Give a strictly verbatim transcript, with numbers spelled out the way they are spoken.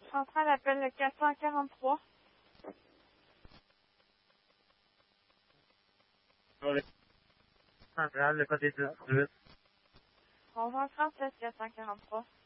Centrale appelle le quatre cent quarante-trois. Centrale, le code est dix-huit. onze heures trente-sept, quatre cent quarante-trois.